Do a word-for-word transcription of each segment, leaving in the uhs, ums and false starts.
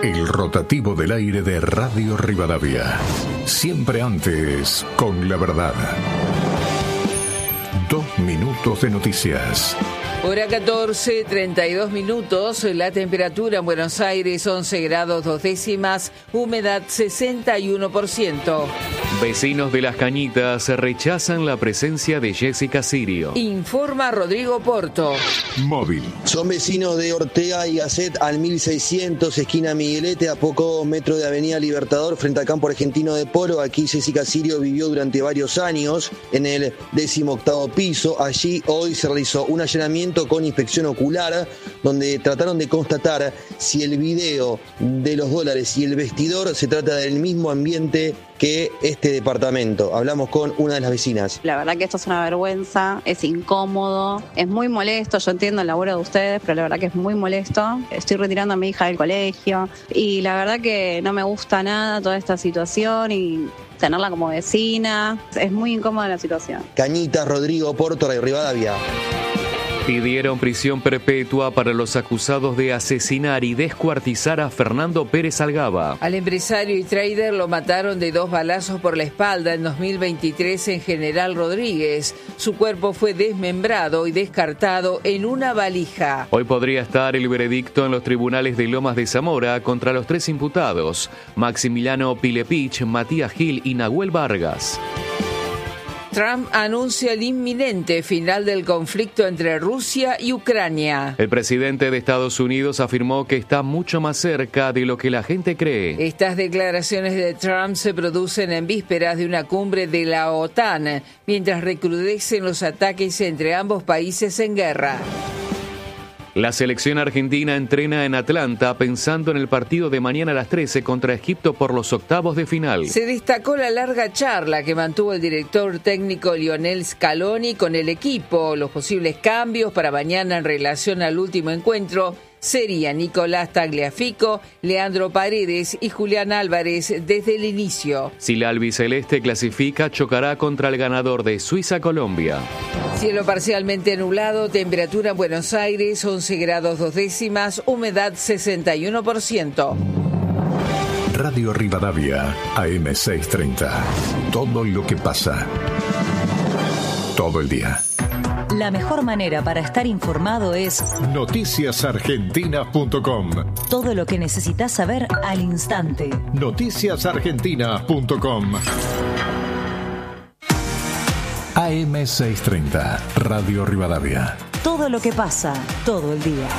El rotativo del aire de Radio Rivadavia. Siempre antes, con la verdad. Dos minutos de noticias. Hora catorce, treinta y dos minutos, la temperatura en Buenos Aires once grados dos décimas, humedad sesenta y uno por ciento. Vecinos de Las Cañitas rechazan la presencia de Jessica Sirio. Informa Rodrigo Porto. Móvil. Son vecinos de Ortega y Gasset al mil seiscientos, esquina Miguelete, a pocos metros de Avenida Libertador, frente al campo argentino de polo. Aquí Jessica Sirio vivió durante varios años en el décimo octavo piso. Allí hoy se realizó un allanamiento con inspección ocular, donde trataron de constatar si el video de los dólares y el vestidor se trata del mismo ambiente que este departamento. Hablamos con una de las vecinas. La verdad que esto es una vergüenza, es incómodo, es muy molesto. Yo entiendo el laburo de ustedes, pero la verdad que es muy molesto. Estoy retirando a mi hija del colegio y la verdad que no me gusta nada toda esta situación y tenerla como vecina. Es muy incómoda la situación. Cañitas, Rodrigo Porto, de Rivadavia. Pidieron prisión perpetua para los acusados de asesinar y descuartizar a Fernando Pérez Algaba. Al empresario y trader lo mataron de dos balazos por la espalda en dos mil veintitrés en General Rodríguez. Su cuerpo fue desmembrado y descartado en una valija. Hoy podría estar el veredicto en los tribunales de Lomas de Zamora contra los tres imputados, Maximiliano Pilepich, Matías Gil y Nahuel Vargas. Trump anuncia el inminente final del conflicto entre Rusia y Ucrania. El presidente de Estados Unidos afirmó que está mucho más cerca de lo que la gente cree. Estas declaraciones de Trump se producen en vísperas de una cumbre de la OTAN, mientras recrudecen los ataques entre ambos países en guerra. La selección argentina entrena en Atlanta pensando en el partido de mañana a las trece contra Egipto por los octavos de final. Se destacó la larga charla que mantuvo el director técnico Lionel Scaloni con el equipo. Los posibles cambios para mañana en relación al último encuentro serían Nicolás Tagliafico, Leandro Paredes y Julián Álvarez desde el inicio. Si la albiceleste clasifica, chocará contra el ganador de Suiza-Colombia. Cielo parcialmente nublado, temperatura en Buenos Aires once grados dos décimas, humedad sesenta y uno por ciento. Radio Rivadavia, A M seiscientos treinta. Todo lo que pasa. Todo el día. La mejor manera para estar informado es noticias argentinas punto com. Todo lo que necesitas saber al instante. noticias argentinas punto com. A M seiscientos treinta, Radio Rivadavia. Todo lo que pasa, todo el día.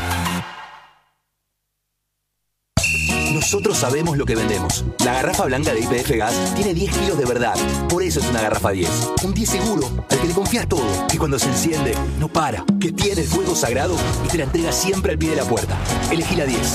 Nosotros sabemos lo que vendemos. La garrafa blanca de Y P F Gas tiene diez kilos de verdad. Por eso es una garrafa diez. Un diez seguro, al que le confías todo. Que cuando se enciende, no para. Que tiene el fuego sagrado y te la entrega siempre al pie de la puerta. Elegí la diez.